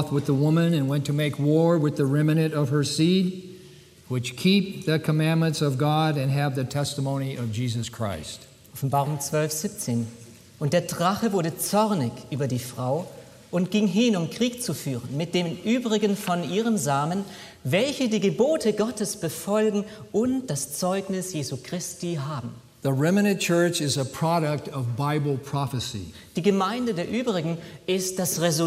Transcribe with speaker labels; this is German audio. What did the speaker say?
Speaker 1: off with the woman and went to make war with the remnant of her seed, which keep the commandments of God and have the testimony of Jesus Christ.
Speaker 2: Offenbarung 12,17. Und der Drache wurde zornig über die Frau und ging hin, um Krieg zu führen mit den übrigen von ihrem Samen, welche die Gebote Gottes befolgen und das Zeugnis Jesu Christi haben.
Speaker 1: The remnant church is a product of Bible prophecy.
Speaker 2: Die Gemeinde der übrigen ist das Resultat